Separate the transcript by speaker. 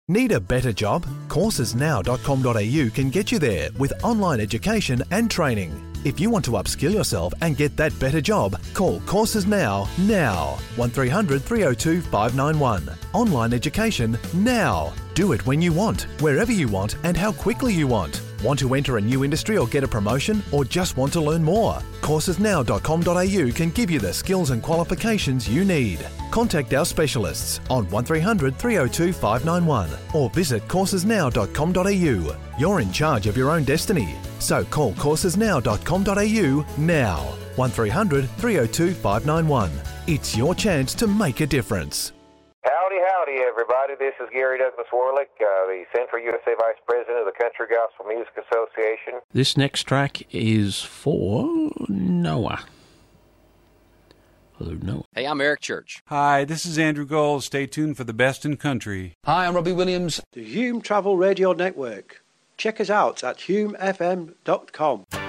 Speaker 1: Need a better job? Coursesnow.com.au can get you there with online education and training. If you want to upskill yourself and get that better job, call Courses Now. 1300 302 591. Online education now. Do it when you want, wherever you want, and how quickly you want. Want to enter a new industry or get a promotion, or just want to learn more? Coursesnow.com.au can give you the skills and qualifications you need. Contact our specialists on 1300 302 591 or visit coursesnow.com.au. You're in charge of your own destiny, so call coursesnow.com.au now. 1300 302 591. It's your chance to make a difference.
Speaker 2: Howdy, everybody. This is Gary Douglas Warlick, the Central USA Vice President of the Country Gospel Music Association.
Speaker 3: This next track is for Noah. Hello, Noah.
Speaker 4: Hey, I'm Eric Church.
Speaker 5: Hi, this is Andrew Gold. Stay tuned for the best in country.
Speaker 6: Hi, I'm Robbie Williams.
Speaker 7: The Hume Travel Radio Network. Check us out at humefm.com.